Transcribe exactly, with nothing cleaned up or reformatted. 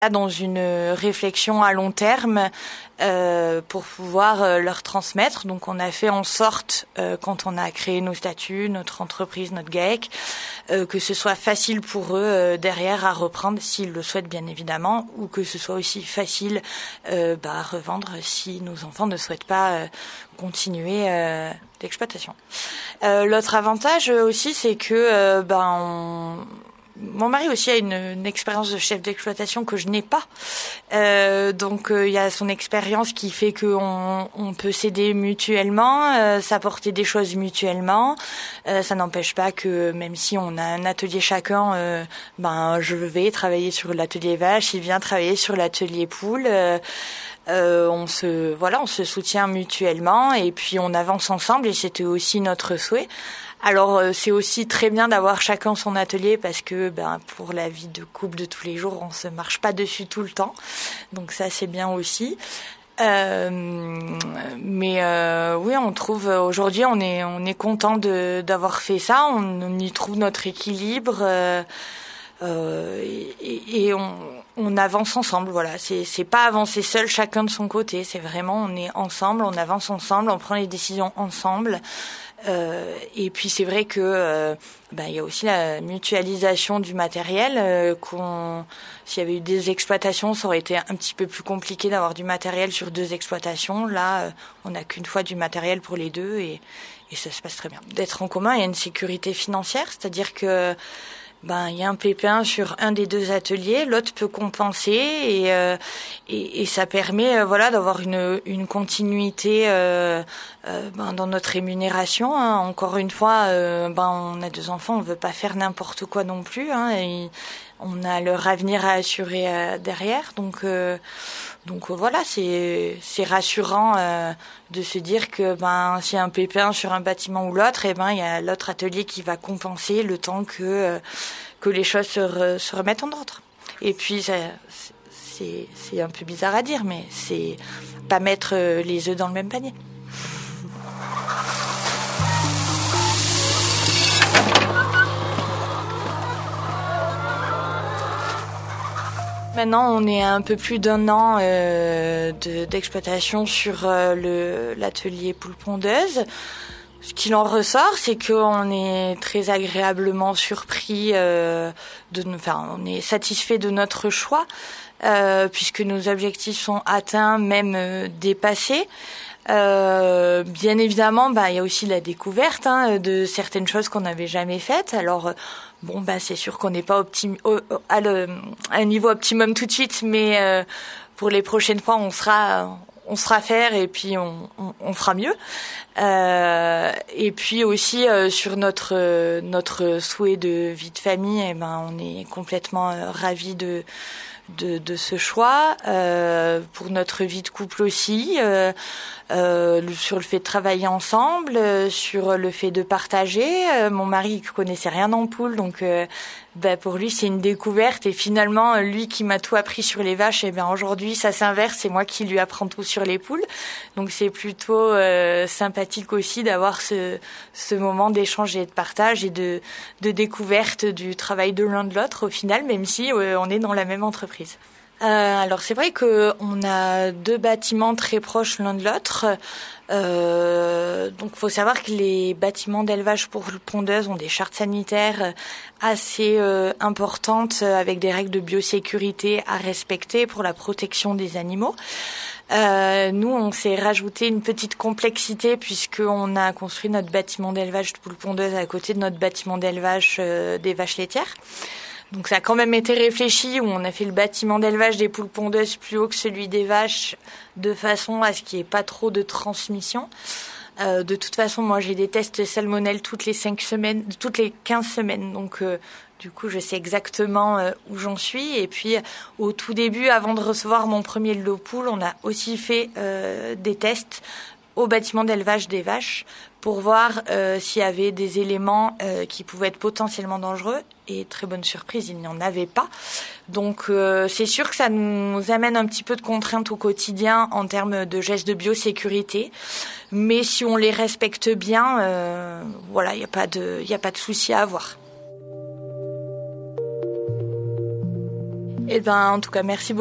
dans une réflexion à long terme euh, pour pouvoir euh, leur transmettre. Donc on a fait en sorte, euh, quand on a créé nos statuts, notre entreprise, notre GAEC, euh, que ce soit facile pour eux euh, derrière à reprendre s'ils le souhaitent bien évidemment, ou que ce soit aussi facile euh, bah, à revendre si nos enfants ne souhaitent pas euh, continuer euh, l'exploitation. Euh, l'autre avantage aussi, c'est que euh, ben on Mon mari aussi a une, une expérience de chef d'exploitation que je n'ai pas. Euh, donc il euh, y a son expérience qui fait qu'on on peut s'aider mutuellement, euh, s'apporter des choses mutuellement. Euh, ça n'empêche pas que même si on a un atelier chacun, euh, ben je vais travailler sur l'atelier vache, il vient travailler sur l'atelier poule. Euh, Euh, on se voilà, on se soutient mutuellement et puis on avance ensemble et c'était aussi notre souhait. Alors euh, c'est aussi très bien d'avoir chacun son atelier parce que ben pour la vie de couple de tous les jours, on se marche pas dessus tout le temps. Donc ça c'est bien aussi. Euh, mais euh, oui, on trouve aujourd'hui on est on est content de d'avoir fait ça, on, on y trouve notre équilibre. Euh, Euh, et, et on, on avance ensemble, voilà. C'est, c'est pas avancer seul, chacun de son côté. C'est vraiment, on est ensemble, on avance ensemble, on prend les décisions ensemble. Euh, et puis c'est vrai que euh, bah, y a aussi la mutualisation du matériel. Euh, qu'on, s'il y avait eu des exploitations, ça aurait été un petit peu plus compliqué d'avoir du matériel sur deux exploitations. Là, euh, on n'a qu'une fois du matériel pour les deux et, et ça se passe très bien. D'être en commun, il y a une sécurité financière, c'est-à-dire que ben il y a un pépin sur un des deux ateliers, l'autre peut compenser et euh, et, et ça permet euh, voilà d'avoir une une continuité euh, euh, ben dans notre rémunération. Hein. Encore une fois, euh, ben on a deux enfants, on veut pas faire n'importe quoi non plus. Hein, et on a leur avenir à assurer euh, derrière, donc euh, donc euh, voilà, c'est c'est rassurant euh, de se dire que ben s'il y a un pépin sur un bâtiment ou l'autre, et ben il y a l'autre atelier qui va compenser le temps que euh, que les choses se, re, se remettent en ordre. Et puis ça, c'est c'est un peu bizarre à dire, mais c'est pas mettre les œufs dans le même panier. Maintenant, on est à un peu plus d'un an euh, de, d'exploitation sur euh, le, l'atelier poule pondeuse. Ce qu'il en ressort, c'est qu'on est très agréablement surpris, euh, de, enfin, on est satisfait de notre choix, euh, puisque nos objectifs sont atteints, même euh, dépassés. Euh, bien évidemment, bah il y a aussi la découverte hein, de certaines choses qu'on n'avait jamais faites. Alors bon, bah c'est sûr qu'on n'est pas optim- au, au, à, le, à un niveau optimum tout de suite, mais euh, pour les prochaines fois, on sera on sera faire et puis on, on, on fera mieux. Euh, et puis aussi euh, sur notre euh, notre souhait de vie de famille, eh ben on est complètement euh, ravis de De, de ce choix, euh, pour notre vie de couple aussi, euh, euh, sur le fait de travailler ensemble, euh, sur le fait de partager. Euh, mon mari connaissait rien en poule, donc euh, bah, pour lui c'est une découverte. Et finalement, lui qui m'a tout appris sur les vaches, et ben aujourd'hui ça s'inverse, c'est moi qui lui apprends tout sur les poules. Donc c'est plutôt euh, sympathique aussi d'avoir ce, ce moment d'échange et de partage et de, de découverte du travail de l'un de l'autre au final, même si euh, on est dans la même entreprise. Euh, alors c'est vrai que on a deux bâtiments très proches l'un de l'autre. Euh, donc faut savoir que les bâtiments d'élevage pour pondeuses ont des chartes sanitaires assez euh, importantes avec des règles de biosécurité à respecter pour la protection des animaux. Euh, nous, on s'est rajouté une petite complexité puisqu'on a construit notre bâtiment d'élevage de poules pondeuses à côté de notre bâtiment d'élevage euh, des vaches laitières. Donc ça a quand même été réfléchi, où on a fait le bâtiment d'élevage des poules pondeuses plus haut que celui des vaches, de façon à ce qu'il n'y ait pas trop de transmission. Euh, de toute façon, moi j'ai des tests salmonelles toutes les cinq semaines, toutes les quinze semaines, donc euh, du coup je sais exactement euh, où j'en suis. Et puis au tout début, avant de recevoir mon premier lot poule, on a aussi fait euh, des tests au bâtiment d'élevage des vaches pour voir euh, s'il y avait des éléments euh, qui pouvaient être potentiellement dangereux. Et très bonne surprise, il n'y en avait pas. Donc euh, c'est sûr que ça nous amène un petit peu de contraintes au quotidien en termes de gestes de biosécurité. Mais si on les respecte bien, euh, voilà, il n'y a pas de, il n'y a pas de souci à avoir. Et ben, en tout cas, merci beaucoup.